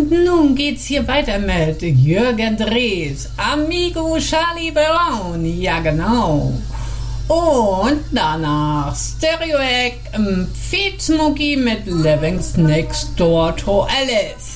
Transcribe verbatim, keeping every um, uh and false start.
Und nun geht's hier weiter mit Jürgen Drees, Amigo Charlie Brown, ja genau. Und danach Stereoact im Feed Smokey mit Living's Next Door to Alice.